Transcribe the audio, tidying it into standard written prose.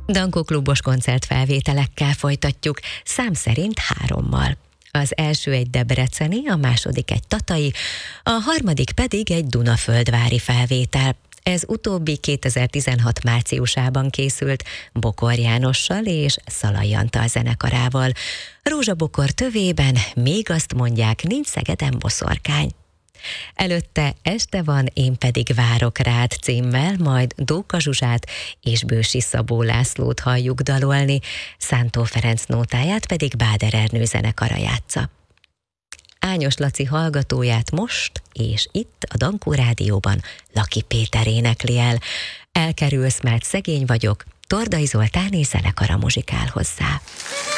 Dankó klubos koncertfelvételekkel folytatjuk, szám szerint 3-mal. Az első egy debreceni, a második egy tatai, a harmadik pedig egy dunaföldvári felvétel. Ez utóbbi 2016 márciusában készült Bokor Jánossal és Szalai Antal zenekarával. Rózsabokor tövében még azt mondják, nincs Szegeden boszorkány. Előtte Este van, én pedig várok rád címmel, majd Dóka Zsuzsát és Bősi Szabó Lászlót halljuk dalolni, Szántó Ferenc nótáját pedig Báder Ernő zenekara játsza. Ányos Laci hallgatóját most és itt a Dankó Rádióban Laki Péter énekli el. Elkerülsz, mert szegény vagyok, Tordai Zoltán és zenekara muzsikál hozzá.